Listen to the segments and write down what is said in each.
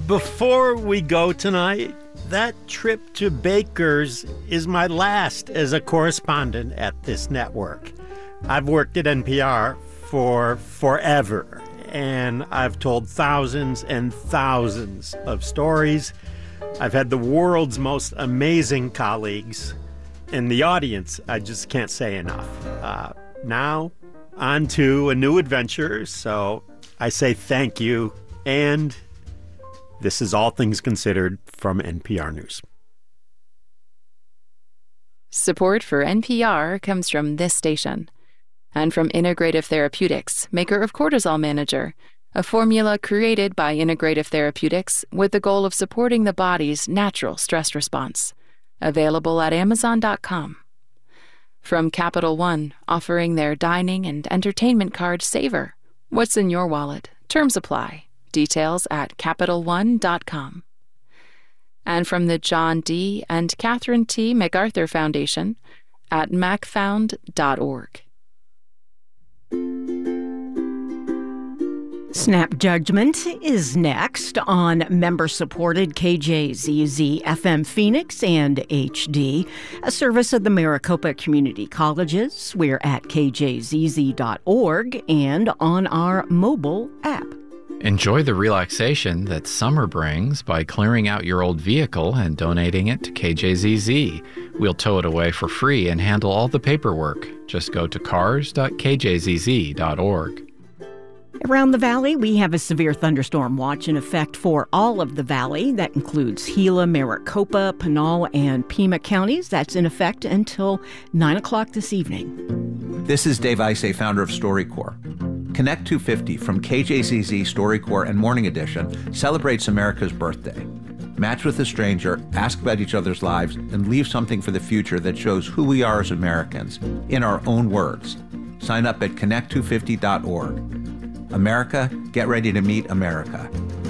Before we go tonight, that trip to Baker's is my last as a correspondent at this network. I've worked at NPR for forever, and I've told thousands and thousands of stories. I've had the world's most amazing colleagues. In the audience, I just can't say enough. Now, on to a new adventure, so I say thank you, and this is All Things Considered from NPR News. Support for NPR comes from this station and from Integrative Therapeutics, maker of Cortisol Manager, a formula created by Integrative Therapeutics with the goal of supporting the body's natural stress response. Available at Amazon.com. From Capital One, offering their dining and entertainment card Savor. What's in your wallet? Terms apply. Details at CapitalOne.com. And from the John D. and Catherine T. MacArthur Foundation at macfound.org. Snap Judgment is next on member-supported KJZZ FM Phoenix and HD, a service of the Maricopa Community Colleges. We're at kjzz.org and on our mobile app. Enjoy the relaxation that summer brings by clearing out your old vehicle and donating it to KJZZ. We'll tow it away for free and handle all the paperwork. Just go to cars.kjzz.org. Around the valley, we have a severe thunderstorm watch in effect for all of the valley. That includes Gila, Maricopa, Pinal, and Pima counties. That's in effect until 9 o'clock this evening. This is Dave Isay, founder of StoryCorps. Connect 250 from KJZZ, StoryCorps, and Morning Edition celebrates America's birthday. Match with a stranger, ask about each other's lives, and leave something for the future that shows who we are as Americans, in our own words. Sign up at connect250.org. America, get ready to meet America.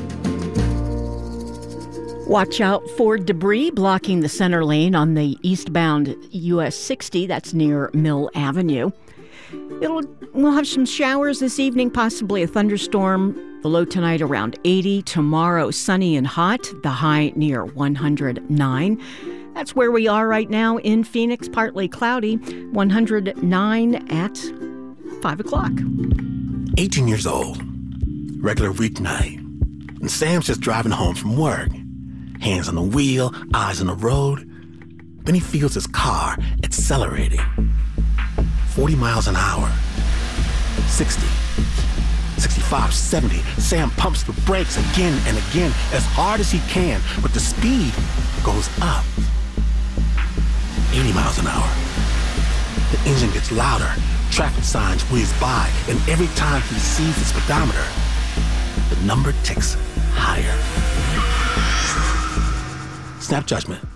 Watch out for debris blocking the center lane on the eastbound US 60. That's near Mill Avenue. We'll have some showers this evening, possibly a thunderstorm. The low tonight around 80. Tomorrow, sunny and hot. The high near 109. That's where we are right now in Phoenix. Partly cloudy. 109 at 5 o'clock. 18 years old, regular weeknight, and Sam's just driving home from work. Hands on the wheel, eyes on the road. Then he feels his car accelerating. 40 miles an hour. 60, 65, 70. Sam pumps the brakes again and again as hard as he can, but the speed goes up. 80 miles an hour. The engine gets louder. Traffic signs whiz by, and every time he sees the speedometer, the number ticks higher. Snap Judgment